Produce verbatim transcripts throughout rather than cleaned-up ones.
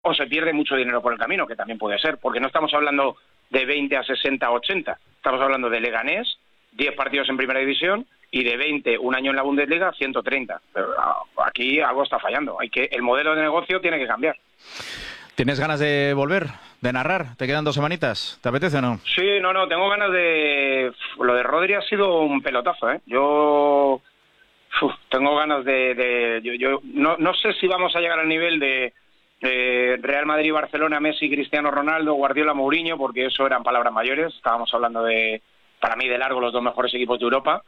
o se pierde mucho dinero por el camino, que también puede ser, porque no estamos hablando de veinte a sesenta a ochenta, estamos hablando de Leganés, diez partidos en Primera División, y de veinte, un año en la Bundesliga, ciento treinta. Pero aquí algo está fallando, hay que el modelo de negocio tiene que cambiar. ¿Tienes ganas de volver, de narrar? ¿Te quedan dos semanitas? ¿Te apetece o no? Sí, no, no, tengo ganas de... Lo de Rodri ha sido un pelotazo, ¿eh? Yo... Uf, tengo ganas de... de... Yo, yo no, no sé si vamos a llegar al nivel de eh, Real Madrid, Barcelona, Messi, Cristiano Ronaldo, Guardiola, Mourinho, porque eso eran palabras mayores. Estábamos hablando de, para mí, de largo, los dos mejores equipos de Europa.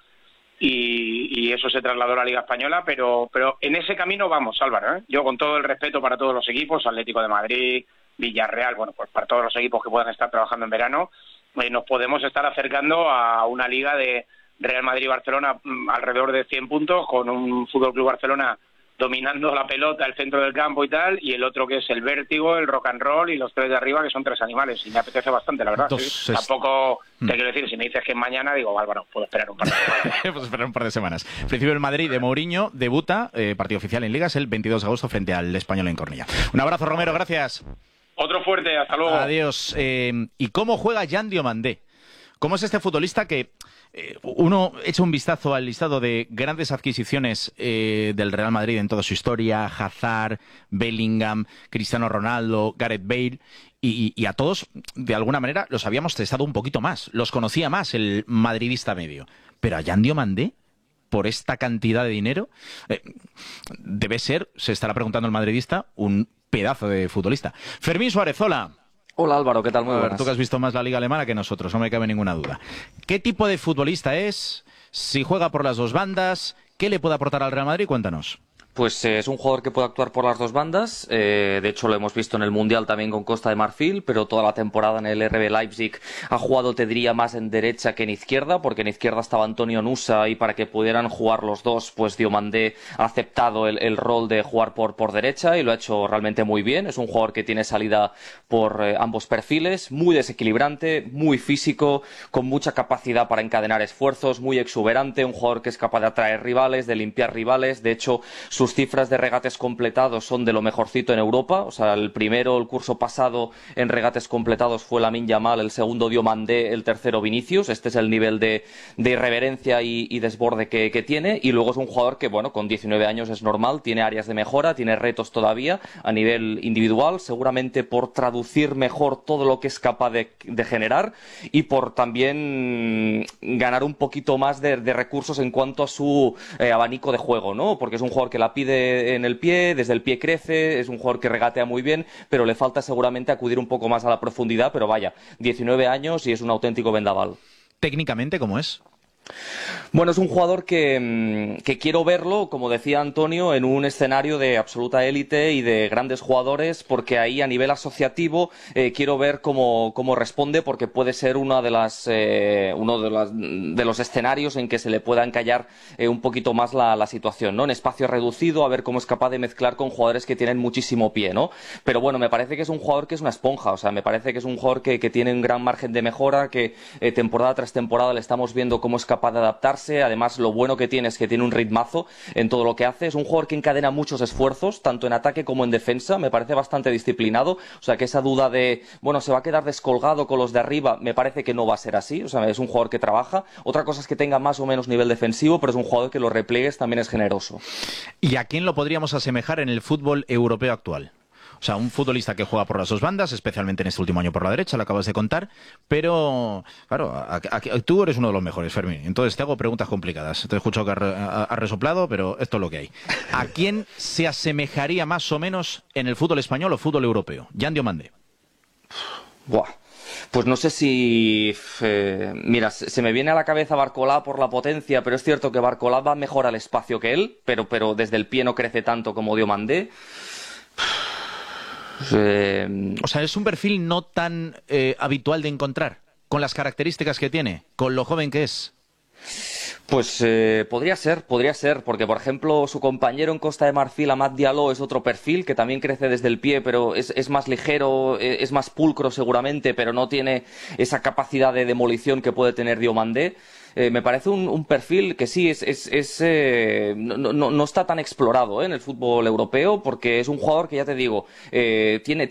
Y, y eso se trasladó a la Liga Española, pero pero en ese camino vamos, Álvaro, ¿eh? Yo, con todo el respeto para todos los equipos, Atlético de Madrid, Villarreal, bueno, pues para todos los equipos que puedan estar trabajando en verano, eh, nos podemos estar acercando a una liga de Real Madrid y Barcelona alrededor de cien puntos, con un Fútbol Club Barcelona dominando la pelota, el centro del campo y tal, y el otro que es el vértigo, el rock and roll, y los tres de arriba, que son tres animales, y me apetece bastante, la verdad. ¿Sí? Es... Tampoco, te quiero decir, si me dices que es mañana, digo, Álvaro, puedo esperar un par de semanas. Puedo esperar un par de semanas. En principio, el Madrid de Mourinho debuta, eh, partido oficial en Ligas, el veintidós de agosto frente al Español en Cornellá. Un abrazo, Romero, gracias. Otro fuerte, hasta luego. Adiós. Eh, ¿Y cómo juega Jan Diomandé? ¿Cómo es este futbolista que eh, uno echa un vistazo al listado de grandes adquisiciones eh, del Real Madrid en toda su historia? Hazard, Bellingham, Cristiano Ronaldo, Gareth Bale, y, y a todos, de alguna manera, los habíamos testado un poquito más, los conocía más el madridista medio. Pero a Jan Diomandé, por esta cantidad de dinero, eh, debe ser, se estará preguntando el madridista, un pedazo de futbolista. Fermín Suárez, hola. Hola Álvaro, ¿qué tal? Muy buenas. Tú que has visto más la liga alemana que nosotros, no me cabe ninguna duda. ¿Qué tipo de futbolista es? Si juega por las dos bandas, ¿qué le puede aportar al Real Madrid? Cuéntanos. Pues eh, es un jugador que puede actuar por las dos bandas, eh, de hecho lo hemos visto en el Mundial también con Costa de Marfil, pero toda la temporada en el R B Leipzig ha jugado, te diría, más en derecha que en izquierda, porque en izquierda estaba Antonio Nusa y para que pudieran jugar los dos, pues Diomandé ha aceptado el, el rol de jugar por, por derecha y lo ha hecho realmente muy bien. Es un jugador que tiene salida por eh, ambos perfiles, muy desequilibrante, muy físico, con mucha capacidad para encadenar esfuerzos, muy exuberante, un jugador que es capaz de atraer rivales, de limpiar rivales. De hecho, su Sus cifras de regates completados son de lo mejorcito en Europa. O sea, el primero, el curso pasado, en regates completados fue Lamine Yamal, el segundo Diomandé, el tercero Vinicius. Este es el nivel de, de irreverencia y, y desborde que, que tiene. Y luego es un jugador que, bueno, con diecinueve años es normal, tiene áreas de mejora, tiene retos todavía a nivel individual, seguramente por traducir mejor todo lo que es capaz de, de generar y por también ganar un poquito más de, de recursos en cuanto a su eh, abanico de juego, ¿no? Porque es un jugador que la pide en el pie, desde el pie crece, es un jugador que regatea muy bien, pero le falta seguramente acudir un poco más a la profundidad, pero vaya, diecinueve años y es un auténtico vendaval. ¿Técnicamente cómo es? Bueno, es un jugador que, que quiero verlo, como decía Antonio, en un escenario de absoluta élite y de grandes jugadores, porque ahí a nivel asociativo eh, quiero ver cómo, cómo responde, porque puede ser una de las, eh, uno de, las, de los escenarios en que se le pueda encallar eh, un poquito más la, la situación, ¿no? En espacio reducido, a ver cómo es capaz de mezclar con jugadores que tienen muchísimo pie, ¿no? Pero bueno, me parece que es un jugador que es una esponja, o sea, me parece que es un jugador que, que tiene un gran margen de mejora, que eh, temporada tras temporada le estamos viendo cómo es capaz de adaptarse. Además, lo bueno que tiene es que tiene un ritmazo en todo lo que hace. Es un jugador que encadena muchos esfuerzos, tanto en ataque como en defensa. Me parece bastante disciplinado. O sea, que esa duda de, bueno, se va a quedar descolgado con los de arriba, me parece que no va a ser así. O sea, es un jugador que trabaja. Otra cosa es que tenga más o menos nivel defensivo, pero es un jugador que los repliegues también es generoso. ¿Y a quién lo podríamos asemejar en el fútbol europeo actual? O sea, un futbolista que juega por las dos bandas, especialmente en este último año por la derecha, lo acabas de contar, pero, claro, a, a, a, tú eres uno de los mejores, Fermín. Entonces te hago preguntas complicadas. Te he escuchado que has ha resoplado, pero esto es lo que hay. ¿A quién se asemejaría más o menos en el fútbol español o fútbol europeo? Jan Diomandé. Buah. Pues no sé si... Eh, mira, se me viene a la cabeza Barcolá por la potencia, pero es cierto que Barcolá va mejor al espacio que él, pero, pero desde el pie no crece tanto como Diomandé. Eh... O sea, es un perfil no tan eh, habitual de encontrar, con las características que tiene, con lo joven que es. Pues eh, podría ser, podría ser, porque por ejemplo su compañero en Costa de Marfil, Amad Diallo, es otro perfil que también crece desde el pie, pero es, es más ligero, es más pulcro seguramente, pero no tiene esa capacidad de demolición que puede tener Diomandé. eh, me parece un, un perfil que sí es, es, es eh, no, no, no está tan explorado, ¿eh? En el fútbol europeo, porque es un jugador que, ya te digo, eh, tiene